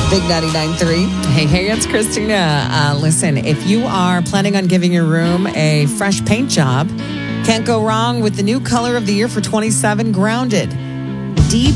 Big 99.3. Hey, it's Christina. Listen, if you are planning on giving your room a fresh paint job, can't go wrong with the new color of the year for 27, Grounded. Deep